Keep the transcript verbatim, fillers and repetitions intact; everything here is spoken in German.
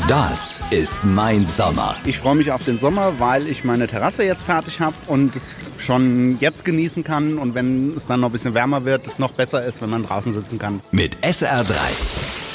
Das ist mein Sommer. Ich freue mich auf den Sommer, weil ich meine Terrasse jetzt fertig habe und es schon jetzt genießen kann. Und wenn es dann noch ein bisschen wärmer wird, es noch besser ist, wenn man draußen sitzen kann. Mit S R drei.